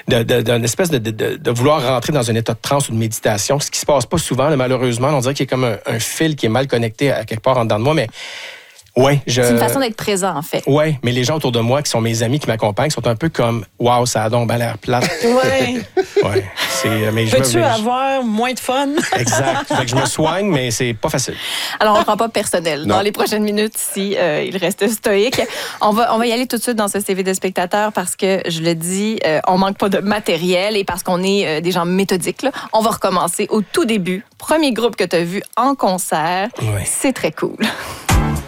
d'une espèce de vouloir rentrer dans un état de transe ou de méditation, ce qui se passe pas souvent, là, malheureusement. On dirait qu'il y a comme un fil qui est mal connecté à quelque part en dedans de moi, mais ouais, c'est une façon d'être présent, en fait. Oui, mais les gens autour de moi, qui sont mes amis, qui m'accompagnent, sont un peu comme « Wow, ça a donc bien l'air plate. » Oui. Ouais, Peux-tu avoir moins de fun? Exact. Fait que je me soigne, mais c'est pas facile. Alors, on ne prend pas personnel. Non. Dans les prochaines minutes, si il reste stoïque. On va y aller tout de suite dans ce CV de spectateur parce que, je le dis, on manque pas de matériel et parce qu'on est des gens méthodiques. Là. On va recommencer au tout début. Premier groupe que tu as vu en concert. Ouais. C'est très cool.